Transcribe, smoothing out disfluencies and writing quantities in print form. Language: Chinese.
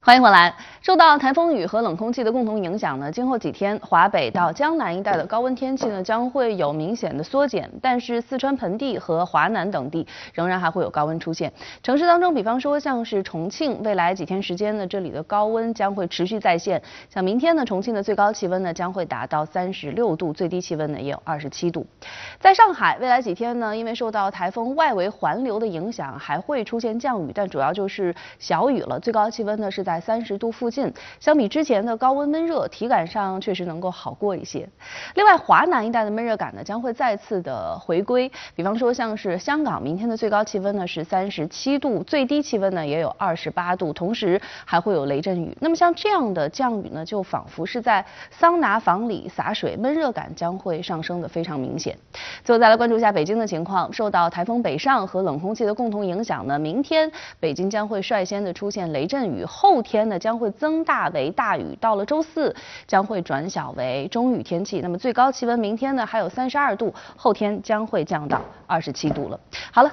欢迎回来。受到台风雨和冷空气的共同影响呢，今后几天华北到江南一带的高温天气呢将会有明显的缩减，但是四川盆地和华南等地仍然还会有高温出现。城市当中，比方说像是重庆，未来几天时间呢，这里的高温将会持续再现。像明天呢，重庆的最高气温呢将会达到36度，最低气温呢也有27度。在上海，未来几天呢，因为受到台风外围环流的影响，还会出现降雨，但主要就是小雨了。最高气温呢是在30度附近，相比之前的高温闷热，体感上确实能够好过一些。另外，华南一带的闷热感呢将会再次的回归，比方说像是香港，明天的最高气温呢是37度，最低气温呢也有28度，同时还会有雷阵雨。那么像这样的降雨呢，就仿佛是在桑拿房里洒水，闷热感将会上升的非常明显。最后再来关注一下北京的情况，受到台风北上和冷空气的共同影响呢，明天北京将会率先的出现雷阵雨，后天呢将会增大为大雨，到了周四将会转小为中雨天气。那么最高气温明天呢还有32度，后天将会降到27度了。好了。